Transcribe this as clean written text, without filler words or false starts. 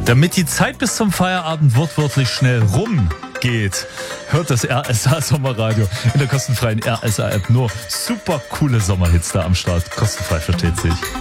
Damit die Zeit bis zum Feierabend wortwörtlich schnell rumgeht, hört das RSA Sommerradio in der kostenfreien RSA App. Nur super coole Sommerhits da am Start. Kostenfrei, versteht sich.